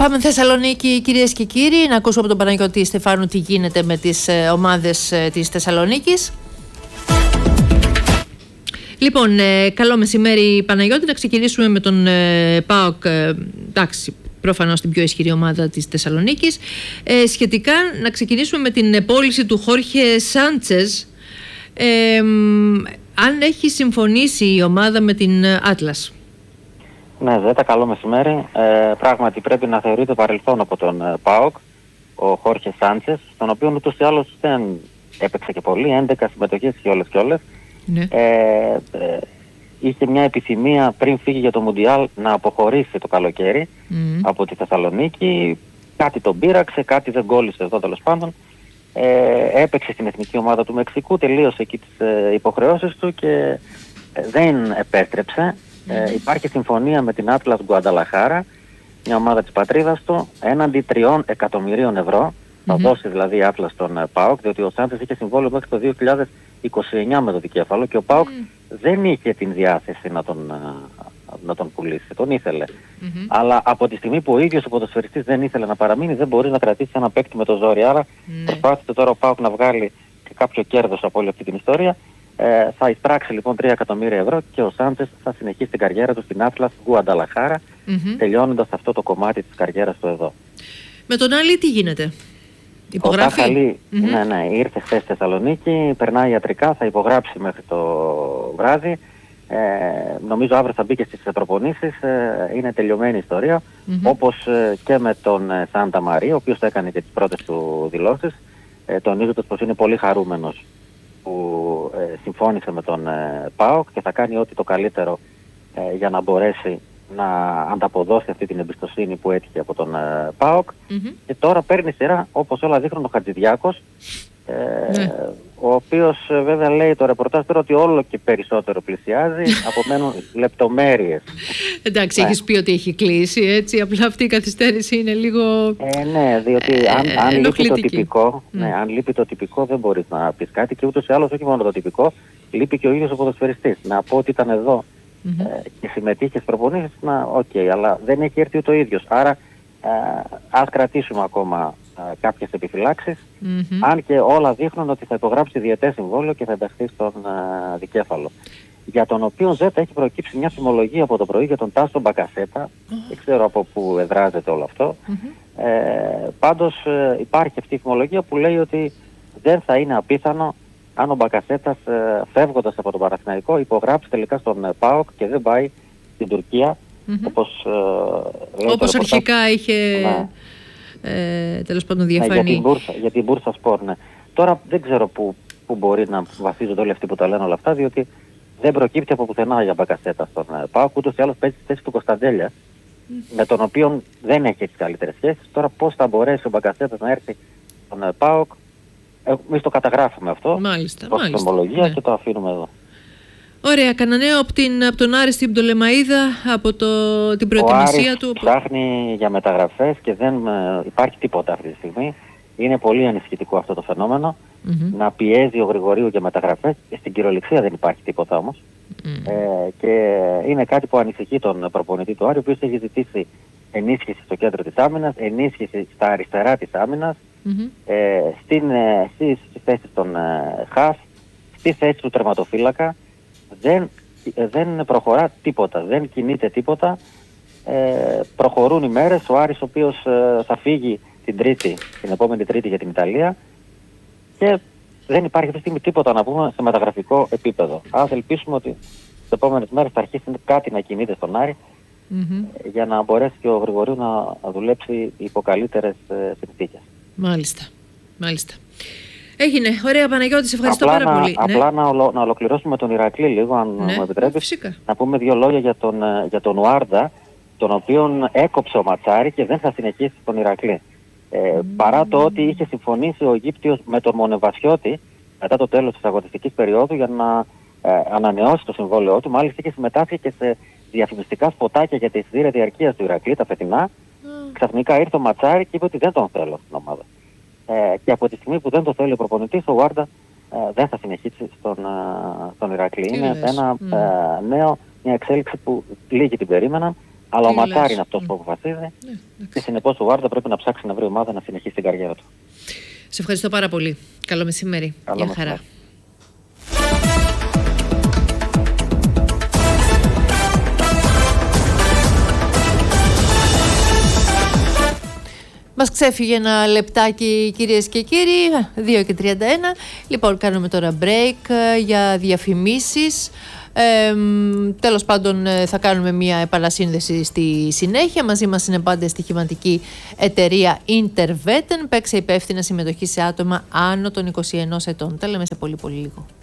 Πάμε Θεσσαλονίκη, κυρίες και κύριοι, να ακούσουμε από τον Παναγιώτη Στεφάνου τι γίνεται με τις ομάδες της Θεσσαλονίκης. Λοιπόν, καλό μεσημέρι Παναγιώτη. Να ξεκινήσουμε με τον ΠΑΟΚ, εντάξει, προφανώς την πιο ισχυρή ομάδα της Θεσσαλονίκης. Σχετικά, να ξεκινήσουμε με την πώληση του Χόρχε Σάντσες. Αν έχει συμφωνήσει η ομάδα με την Άτλας. Ναι, Ζέτα, καλό μεσημέρι. Πράγματι πρέπει να θεωρείται παρελθόν από τον ΠΑΟΚ, ο Χόρχε Σάντσες, τον οποίο ούτως ή άλλως δεν έπαιξε και πολύ, 11 συμμετοχές και όλες. Ναι. Είχε μια επιθυμία πριν φύγει για το Μουντιάλ να αποχωρήσει το καλοκαίρι από τη Θεσσαλονίκη. Κάτι τον πείραξε, κάτι δεν κόλλησε εδώ τέλος πάντων. Έπαιξε στην εθνική ομάδα του Μεξικού, τελείωσε εκεί τις υποχρεώσεις του και δεν επέστρεψε. Υπάρχει συμφωνία με την Atlas Guadalajara, μια ομάδα της πατρίδας του, έναντι 3 εκατομμυρίων ευρώ. Θα δώσει δηλαδή η Atlas στον ΠΑΟΚ, διότι ο Σάντσες είχε συμβόλαιο μέχρι το 2029 με το δικέφαλο και ο ΠΑΟΚ δεν είχε την διάθεση να τον πουλήσει, τον ήθελε. Αλλά από τη στιγμή που ο ίδιος ο ποδοσφαιριστής δεν ήθελε να παραμείνει, δεν μπορεί να κρατήσει ένα παίκτη με το ζόρι. Άρα προσπάθησε τώρα ο ΠΑΟΚ να βγάλει και κάποιο κέρδος από όλη αυτή την ιστορία. Θα εισπράξει λοιπόν 3 εκατομμύρια ευρώ και ο Σάντσες θα συνεχίσει την καριέρα του στην Atlas Guadalajara, τελειώνοντας αυτό το κομμάτι της καριέρας του εδώ. Με τον Άλλη τι γίνεται? Υπογράφει? Ο Τάχαλη, ναι, ήρθε χθες στη Θεσσαλονίκη, περνάει ιατρικά, θα υπογράψει μέχρι το βράδυ. Νομίζω αύριο θα μπει και στις προπονήσεις, είναι τελειωμένη η ιστορία. Όπως και με τον Σάντα Μαρία, ο οποίος έκανε και τις πρώτες του δηλώσεις, τονίζοντας πως είναι πολύ χαρούμενος που συμφώνησε με τον ΠΑΟΚ και θα κάνει ό,τι το καλύτερο για να μπορέσει να ανταποδώσει αυτή την εμπιστοσύνη που έτυχε από τον ΠΑΟΚ. Και τώρα παίρνει σειρά, όπως όλα δείχνουν, ο Χατζηδιάκος, ο οποίος βέβαια λέει το ρεπορτάζ τώρα ότι όλο και περισσότερο πλησιάζει, απομένουν λεπτομέρειες. Εντάξει, έχεις πει ότι έχει κλείσει, έτσι, απλά αυτή η καθυστέρηση είναι λίγο ναι, διότι αν λείπει το τυπικό, αν λείπει το τυπικό δεν μπορείς να πεις κάτι και ούτως ή άλλως όχι μόνο το τυπικό, λείπει και ο ίδιος ο ποδοσφαιριστής. Να πω ότι ήταν εδώ και συμμετείχε στις προπονήσεις, αλλά δεν έχει έρθει ούτε ο ίδιος. Άρα ας κρατήσουμε ακόμα κάποιες επιφυλάξεις, αν και όλα δείχνουν ότι θα υπογράψει διετές συμβόλαιο και θα ενταχθεί στον δικέφαλο. Για τον οποίο Ζέτα έχει προκύψει μια φημολογία από το πρωί για τον Τάσο Μπακασέτα, δεν ξέρω από πού εδράζεται όλο αυτό. Πάντως υπάρχει αυτή η φημολογία που λέει ότι δεν θα είναι απίθανο αν ο Μπακασέτας φεύγοντας από τον Παναθηναϊκό υπογράψει τελικά στον ΠΑΟΚ και δεν πάει στην Τουρκία, όπως αρχικά είχε τέλος πάντων διαφανεί. Για την Μπούρσα Σπορ, ναι. Τώρα δεν ξέρω πού μπορεί να βασίζονται όλοι αυτοί που τα λένε όλα αυτά, διότι δεν προκύπτει από πουθενά για Μπακασέτα στον ΠΑΟΚ, ούτως ή άλλως παίζει στη θέση του Κωνσταντέλια, με τον οποίο δεν έχει τις καλύτερες σχέσεις. Τώρα πώς θα μπορέσει ο Μπακασέτας να έρθει στον ΠΑΟΚ, εμείς το καταγράφουμε αυτό, μάλιστα, και το αφήνουμε εδώ. Ωραία, κανένα νέο από τον Άρη στην Πτολεμαΐδα, από την προετοιμασία του? Ψάχνει για μεταγραφές και δεν υπάρχει τίποτα αυτή τη στιγμή. Είναι πολύ ανησυχητικό αυτό το φαινόμενο. Να πιέζει ο Γρηγορίου για μεταγραφές. Στην κυριολεξία δεν υπάρχει τίποτα όμως. Και είναι κάτι που ανησυχεί τον προπονητή του Άρη, ο οποίος έχει ζητήσει ενίσχυση στο κέντρο της άμυνας, ενίσχυση στα αριστερά της άμυνας, στις θέσεις των ΧΑΣ, στη θέση του τερματοφύλακα. Δεν προχωρά τίποτα, δεν κινείται τίποτα. Προχωρούν οι μέρες, ο Άρης ο οποίος θα φύγει την επόμενη Τρίτη για την Ιταλία και δεν υπάρχει αυτή τη στιγμή τίποτα να πούμε σε μεταγραφικό επίπεδο. Ας ελπίσουμε ότι τις επόμενες μέρες θα αρχίσει κάτι να κινείται στον Άρη για να μπορέσει και ο Γρηγορίου να δουλέψει υπό καλύτερες συνθήκες. Μάλιστα. Έγινε. Ωραία, Παναγιώτη, σε ευχαριστώ πάρα πολύ. Απλά να ολοκληρώσουμε τον Ηρακλή λίγο, αν μου επιτρέπεις. Φυσικά. Να πούμε δύο λόγια για τον Ουάρντα, τον οποίον έκοψε ο Ματσάρη και δεν θα συνεχίσει τον Ηρακλή. Παρά το ότι είχε συμφωνήσει ο Αιγύπτιος με τον Μονεβασιώτη μετά το τέλος της αγωνιστικής περίοδου για να ανανεώσει το συμβόλαιό του. Μάλιστα είχε συμμετάσχει και σε διαφημιστικά σποτάκια για τη εισιτήρια διαρκείας του Ηρακλή τα φετινά. Ξαφνικά ήρθε ο Ματσάρη και είπε ότι δεν τον θέλω στην ομάδα. Και από τη στιγμή που δεν το θέλει ο προπονητής, ο Ουάρντα δεν θα συνεχίσει στον Ηρακλή. Είναι ένα μια εξέλιξη που λίγοι την περίμεναν. Αλλά ο Ματσάρι είναι αυτός που αποφασίζει. Και συνεπώς ο Βάρντα πρέπει να ψάξει να βρει ομάδα να συνεχίσει την καριέρα του. Σε ευχαριστώ πάρα πολύ. Καλό μεσημέρι. Γεια χαρά. Μας ξέφυγε ένα λεπτάκι, κυρίες και κύριοι, 2:31. Λοιπόν, κάνουμε τώρα break για διαφημίσεις. Τέλος πάντων, θα κάνουμε μια επανασύνδεση στη συνέχεια. Μαζί μας είναι πάντα η στοιχηματική εταιρεία Interveten, παίξε υπεύθυνα συμμετοχή σε άτομα άνω των 21 ετών. Τα λέμε σε πολύ λίγο.